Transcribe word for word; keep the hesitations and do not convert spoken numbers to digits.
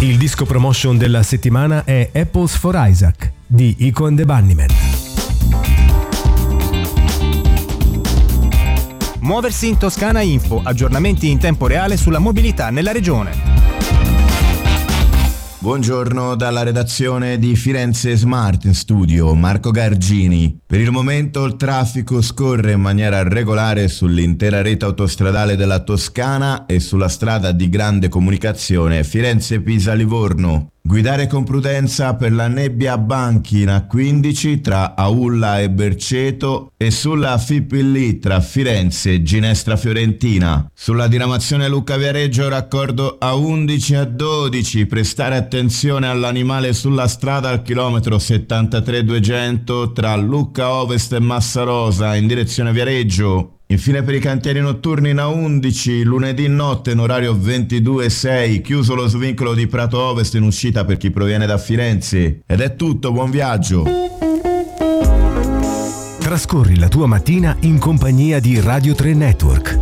Il disco promotion della settimana è Apples for Isaac di Ico and the Bunnymen. Muoversi in Toscana Info, aggiornamenti in tempo reale sulla mobilità nella regione. Buongiorno dalla redazione di Firenze Smart in studio, Marco Gargini. Per il momento il traffico scorre in maniera regolare sull'intera rete autostradale della Toscana e sulla strada di grande comunicazione Firenze-Pisa-Livorno. Guidare con prudenza per la nebbia Banchi in A quindici tra Aulla e Berceto e sulla Fipilli tra Firenze e Ginestra Fiorentina. Sulla diramazione Lucca Viareggio raccordo A undici e A dodici. Prestare attenzione all'animale sulla strada al chilometro settantatré duecento tra Lucca Ovest e Massarosa in direzione Viareggio. Infine per i cantieri notturni in A undici, lunedì notte in orario ventidue e sei, chiuso lo svincolo di Prato Ovest in uscita per chi proviene da Firenze. Ed è tutto, buon viaggio! Trascorri la tua mattina in compagnia di Radio tre Network.